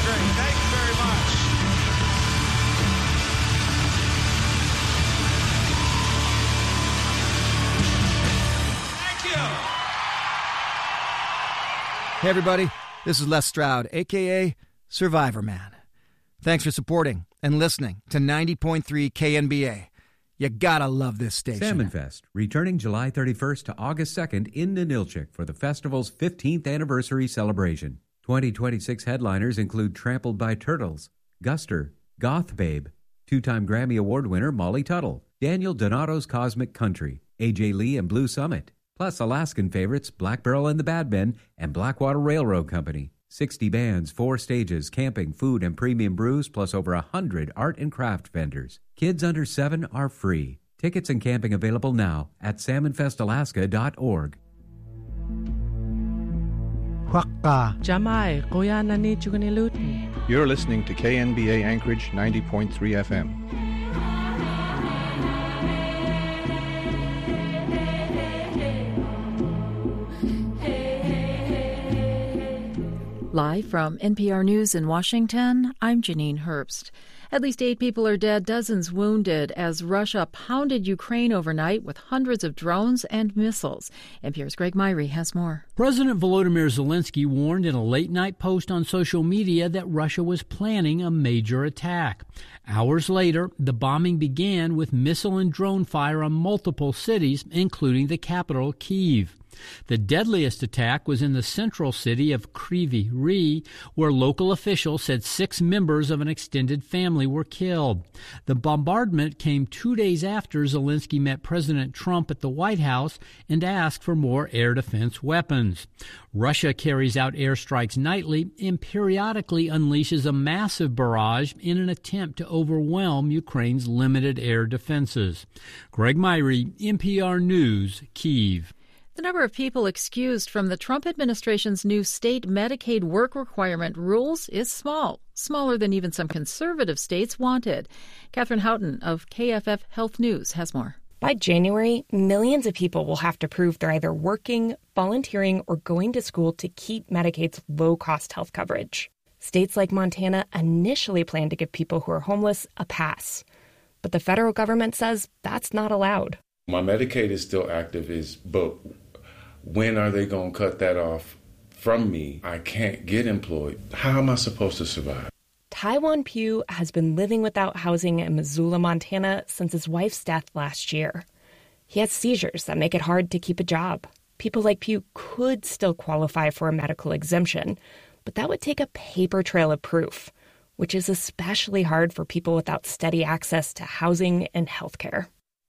great. Thank you very much. Thank you. Hey, everybody. This is Les Stroud, a.k.a. Survivor Man. Thanks for supporting and listening to 90.3 KNBA. You gotta love this station. Salmon Fest, returning July 31st to August 2nd in Ninilchik for the festival's 15th anniversary celebration. 2026 headliners include Trampled by Turtles, Guster, Goth Babe, two-time Grammy Award winner Molly Tuttle, Daniel Donato's Cosmic Country, A.J. Lee and Blue Summit, plus Alaskan favorites Black Barrel and the Bad Men and Blackwater Railroad Company. 60 bands, 4 stages, camping, food, and premium brews, plus over 100 art and craft vendors. Kids under 7 are free. Tickets and camping available now at salmonfestalaska.org. Jamai, kuya nani chuganilutin. You're listening to KNBA Anchorage 90.3 FM. Live from NPR News in Washington, I'm Janine Herbst. At least 8 people are dead, dozens wounded as Russia pounded Ukraine overnight with hundreds of drones and missiles. NPR's Greg Myrie has more. President Volodymyr Zelensky warned in a late-night post on social media that Russia was planning a major attack. Hours later, the bombing began with missile and drone fire on multiple cities, including the capital, Kyiv. The deadliest attack was in the central city of Kryvyi Rih, where local officials said 6 members of an extended family were killed. The bombardment came 2 days after Zelensky met President Trump at the White House and asked for more air defense weapons. Russia carries out airstrikes nightly and periodically unleashes a massive barrage in an attempt to overwhelm Ukraine's limited air defenses. Greg Myrie, NPR News, Kyiv. The number of people excused from the Trump administration's new state Medicaid work requirement rules is small, smaller than even some conservative states wanted. Catherine Houghton of KFF Health News has more. By January, millions of people will have to prove they're either working, volunteering, or going to school to keep Medicaid's low-cost health coverage. States like Montana initially planned to give people who are homeless a pass. But the federal government says that's not allowed. My Medicaid is still active, but when are they going to cut that off from me? I can't get employed. How am I supposed to survive? Taiwan Pugh has been living without housing in Missoula, Montana since his wife's death last year. He has seizures that make it hard to keep a job. People like Pugh could still qualify for a medical exemption, but that would take a paper trail of proof, which is especially hard for people without steady access to housing and health care.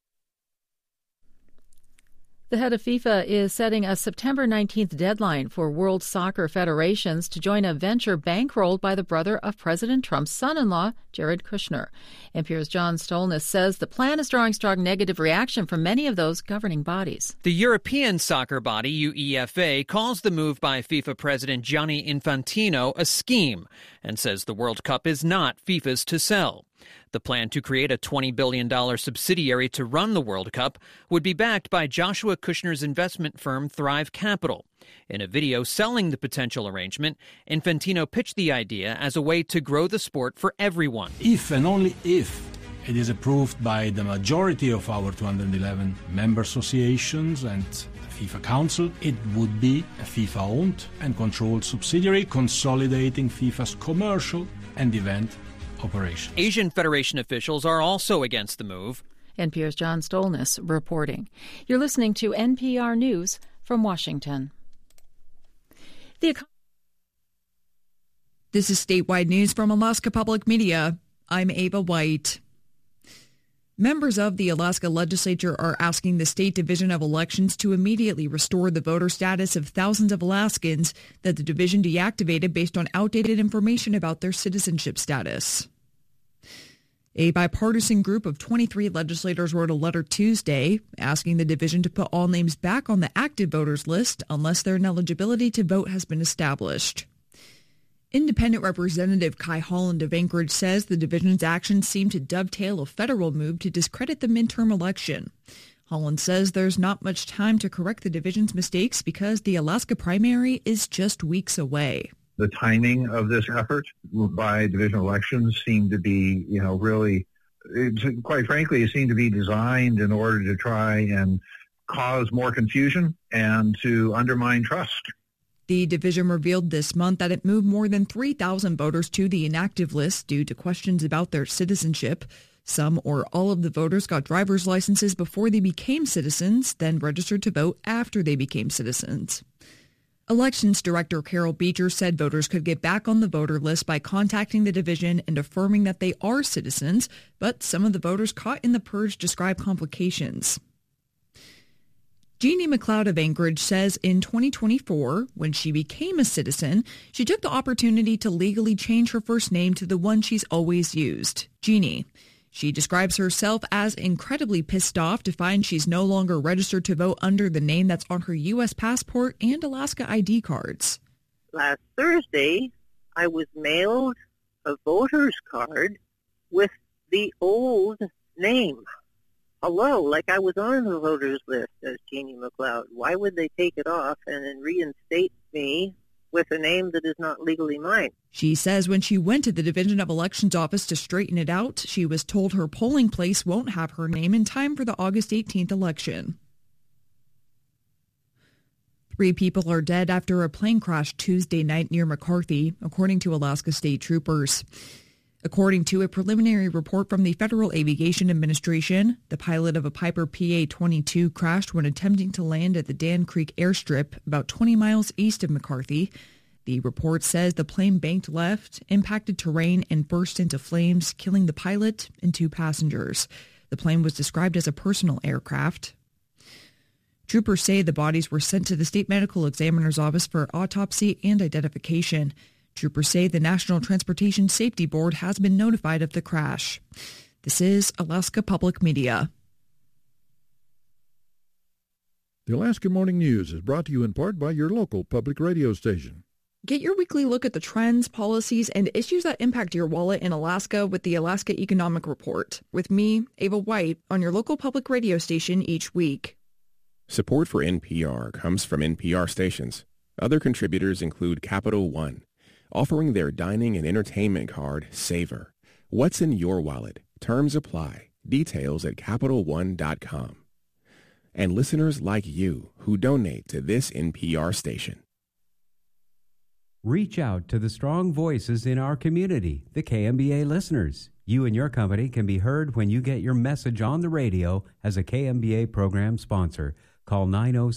The head of FIFA is setting a September 19th deadline for World Soccer Federations to join a venture bankrolled by the brother of President Trump's son-in-law, Jared Kushner. NPR's John Stolnis says the plan is drawing strong negative reaction from many of those governing bodies. The European soccer body, UEFA, calls the move by FIFA President Gianni Infantino a scheme and says the World Cup is not FIFA's to sell. The plan to create a $20 billion subsidiary to run the World Cup would be backed by Joshua Kushner's investment firm Thrive Capital. In a video selling the potential arrangement, Infantino pitched the idea as a way to grow the sport for everyone. If and only if it is approved by the majority of our 211 member associations and the FIFA Council, it would be a FIFA-owned and controlled subsidiary consolidating FIFA's commercial and event operations. Asian Federation officials are also against the move. NPR's John Stolnis reporting. You're listening to NPR News from Washington. This is statewide news from Alaska Public Media. I'm Ava White. Members of the Alaska legislature are asking the State Division of Elections to immediately restore the voter status of thousands of Alaskans that the division deactivated based on outdated information about their citizenship status. A bipartisan group of 23 legislators wrote a letter Tuesday asking the division to put all names back on the active voters list unless their ineligibility to vote has been established. Independent Representative Kai Holland of Anchorage says the division's actions seem to dovetail a federal move to discredit the midterm election. Holland says there's not much time to correct the division's mistakes because the Alaska primary is just weeks away. The timing of this effort by division elections seemed to be, really, quite frankly, it seemed to be designed in order to try and cause more confusion and to undermine trust. The division revealed this month that it moved more than 3,000 voters to the inactive list due to questions about their citizenship. Some or all of the voters got driver's licenses before they became citizens, then registered to vote after they became citizens. Elections Director Carol Beecher said voters could get back on the voter list by contacting the division and affirming that they are citizens, but some of the voters caught in the purge describe complications. Jeannie McLeod of Anchorage says in 2024, when she became a citizen, she took the opportunity to legally change her first name to the one she's always used, Jeannie. She describes herself as incredibly pissed off to find she's no longer registered to vote under the name that's on her U.S. passport and Alaska ID cards. Last Thursday, I was mailed a voter's card with the old name. Hello, like I was on the voters list as Jeannie McLeod. Why would they take it off and then reinstate me with a name that is not legally mine? She says when she went to the Division of Elections office to straighten it out, she was told her polling place won't have her name in time for the August 18th election. 3 people are dead after a plane crash Tuesday night near McCarthy, according to Alaska State Troopers. According to a preliminary report from the Federal Aviation Administration, the pilot of a Piper PA-22 crashed when attempting to land at the Dan Creek airstrip about 20 miles east of McCarthy. The report says the plane banked left, impacted terrain, and burst into flames, killing the pilot and 2 passengers. The plane was described as a personal aircraft. Troopers say the bodies were sent to the State Medical Examiner's Office for autopsy and identification. Troopers say the National Transportation Safety Board has been notified of the crash. This is Alaska Public Media. The Alaska Morning News is brought to you in part by your local public radio station. Get your weekly look at the trends, policies, and issues that impact your wallet in Alaska with the Alaska Economic Report. With me, Ava White, on your local public radio station each week. Support for NPR comes from NPR stations. Other contributors include Capital One, offering their dining and entertainment card, Savor. What's in your wallet? Terms apply. Details at CapitalOne.com. And listeners like you who donate to this NPR station. Reach out to the strong voices in our community, the KMBA listeners. You and your company can be heard when you get your message on the radio as a KMBA program sponsor. Call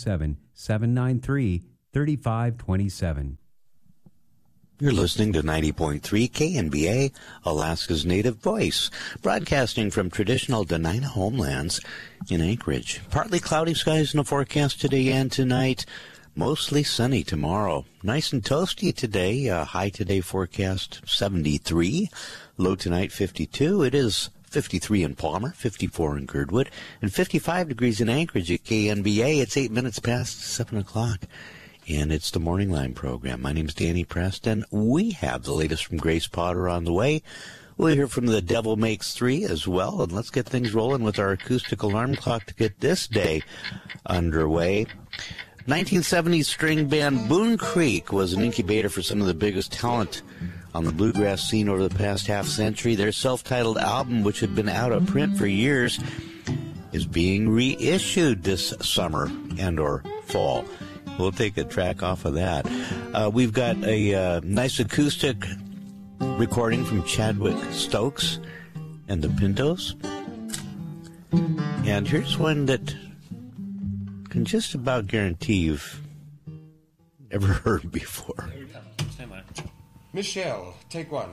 907-793-3527. You're listening to 90.3 KNBA, Alaska's native voice, broadcasting from traditional Dena'ina homelands in Anchorage. Partly cloudy skies in the forecast today and tonight. Mostly sunny tomorrow. Nice and toasty today. High today forecast 73. Low tonight 52. It is 53 in Palmer, 54 in Girdwood, and 55 degrees in Anchorage at KNBA. It's 8 minutes past 7 o'clock. And it's the Morning Line program. My name's Danny Preston. We have the latest from Grace Potter on the way. We'll hear from the Devil Makes Three as well. And let's get things rolling with our acoustic alarm clock to get this day underway. 1970s string band Boone Creek was an incubator for some of the biggest talent on the bluegrass scene over the past half-century. Their self-titled album, which had been out of print for years, is being reissued this summer and or fall. We'll take a track off of that. We've got a nice acoustic recording from Chadwick Stokes and the Pintos. And here's one that can just about guarantee you've ever heard before. Michelle, take one.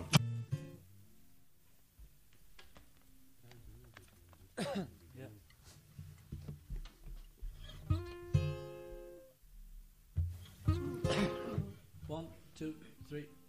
One, two, three.